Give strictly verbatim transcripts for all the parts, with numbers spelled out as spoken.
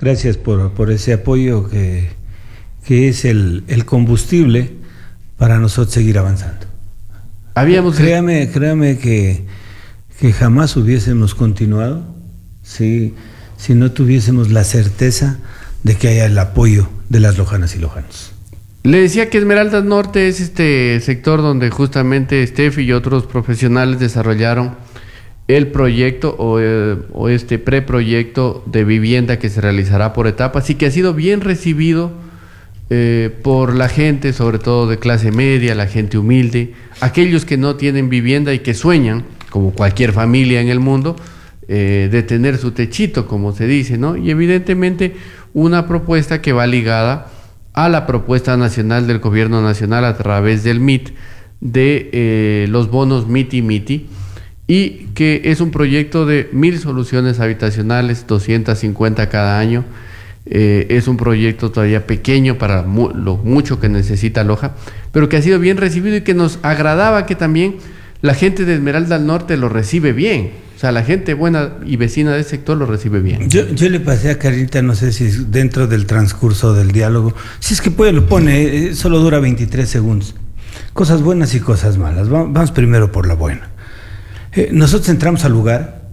Gracias por, por ese apoyo que, que es el, el combustible para nosotros seguir avanzando. Habíamos... Créame, créame que, que jamás hubiésemos continuado si, si no tuviésemos la certeza de que haya el apoyo de las lojanas y lojanos. Le decía que Esmeraldas Norte es este sector donde justamente Steffi y otros profesionales desarrollaron el proyecto o, eh, o este preproyecto de vivienda que se realizará por etapas y que ha sido bien recibido eh, por la gente, sobre todo de clase media, la gente humilde, aquellos que no tienen vivienda y que sueñan, como cualquier familia en el mundo, eh, de tener su techito, como se dice, ¿no? Y evidentemente una propuesta que va ligada a la propuesta nacional del gobierno nacional a través del M I T de eh, los bonos MITI MITI, y que es un proyecto de mil soluciones habitacionales, doscientas cincuenta cada año. Eh, es un proyecto todavía pequeño para mu lo mucho que necesita Loja, pero que ha sido bien recibido y que nos agradaba que también la gente de Esmeralda al Norte lo recibe bien. O sea, la gente buena y vecina del sector lo recibe bien. Yo, yo le pasé a Carita, no sé si es dentro del transcurso del diálogo, si es que puede, lo pone, eh, solo dura veintitrés segundos. Cosas buenas y cosas malas. Vamos primero por la buena. Eh, nosotros entramos al lugar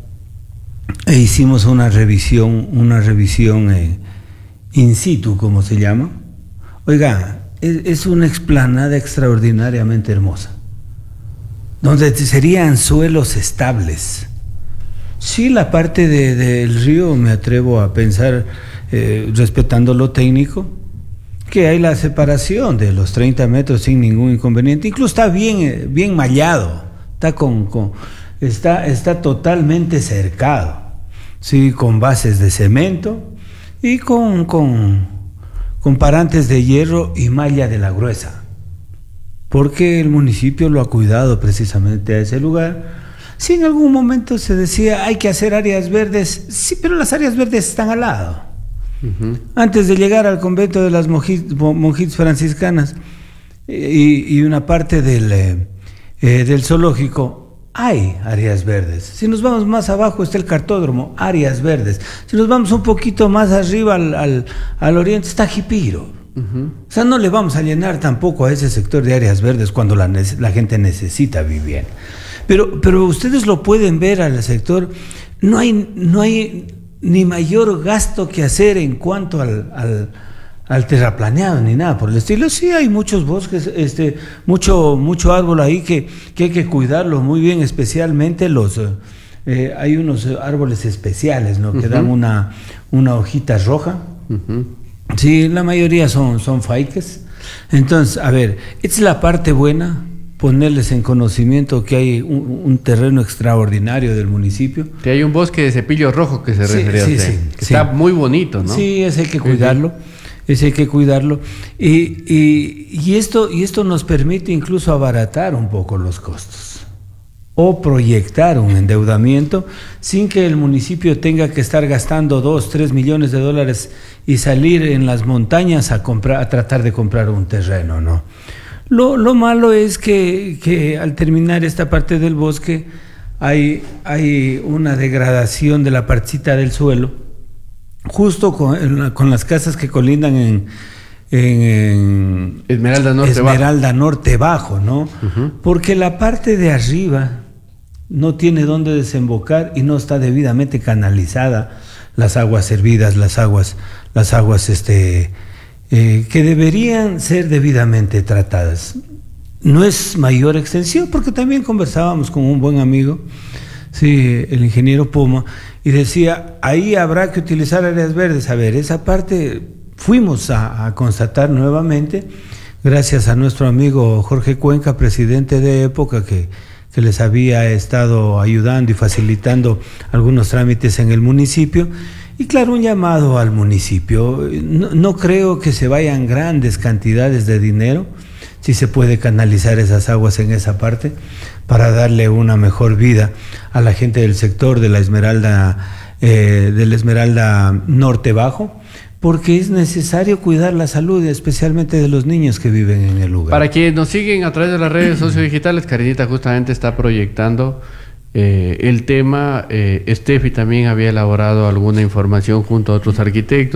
e hicimos una revisión, una revisión eh, in situ, como se llama. Oiga, es, es una explanada extraordinariamente hermosa, donde serían suelos estables. Sí, la parte de, del río, me atrevo a pensar, eh, respetando lo técnico, que hay la separación de los treinta metros sin ningún inconveniente. Incluso está bien, bien mallado, está con... con Está, está totalmente cercado, sí, con bases de cemento y con, con, con parantes de hierro y malla de la gruesa, porque el municipio lo ha cuidado precisamente a ese lugar. Si en algún momento se decía hay que hacer áreas verdes, sí, pero las áreas verdes están al lado. Uh-huh. Antes de llegar al convento de las monjitas franciscanas y, y una parte del, eh, eh, del zoológico, hay áreas verdes. Si nos vamos más abajo está el cartódromo, áreas verdes. Si nos vamos un poquito más arriba al, al, al oriente está Jipiro. Uh-huh. O sea, no le vamos a llenar tampoco a ese sector de áreas verdes cuando la, la gente necesita vivienda. Pero, pero ustedes lo pueden ver al sector, no hay, no hay ni mayor gasto que hacer en cuanto al... al al terraplaneado ni nada por el estilo. Sí hay muchos bosques, este, mucho, mucho árbol ahí que, que hay que cuidarlo muy bien, especialmente los, eh, hay unos árboles especiales, ¿no? Uh-huh. Que dan una, una hojita roja. Uh-huh. Sí, la mayoría son, son faiques. Entonces, a ver, esta es la parte buena, ponerles en conocimiento que hay un, un terreno extraordinario del municipio. Que hay un bosque de cepillo rojo que se sí, refiere sí, a usted, sí, que sí. Está muy bonito, ¿no? Sí, ese hay que cuidarlo. Sí, sí. Ese hay que cuidarlo. Y, y, y, esto, y esto nos permite incluso abaratar un poco los costos o proyectar un endeudamiento sin que el municipio tenga que estar gastando dos, tres millones de dólares y salir en las montañas a, comprar, a tratar de comprar un terreno, ¿no? Lo, lo malo es que, que al terminar esta parte del bosque hay, hay una degradación de la partecita del suelo, justo con, con las casas que colindan en, en, en Esmeralda Norte Esmeralda Bajo. Norte Bajo, ¿no? Uh-huh. Porque la parte de arriba no tiene dónde desembocar y no está debidamente canalizada las aguas servidas, las aguas, las aguas este, eh, que deberían ser debidamente tratadas. No es mayor extensión, porque también conversábamos con un buen amigo, sí, el ingeniero Poma, y decía, ahí habrá que utilizar áreas verdes. A ver, esa parte fuimos a, a constatar nuevamente, gracias a nuestro amigo Jorge Cuenca, presidente de época, que, que les había estado ayudando y facilitando algunos trámites en el municipio. Y claro, un llamado al municipio. No, no creo que se vayan grandes cantidades de dinero, si se puede canalizar esas aguas en esa parte para darle una mejor vida a la gente del sector de la Esmeralda, eh, de la Esmeralda Norte Bajo, porque es necesario cuidar la salud, especialmente de los niños que viven en el lugar. Para quienes nos siguen a través de las redes sociodigitales, Karinita justamente está proyectando eh, el tema. eh, Steffi también había elaborado alguna información junto a otros arquitectos.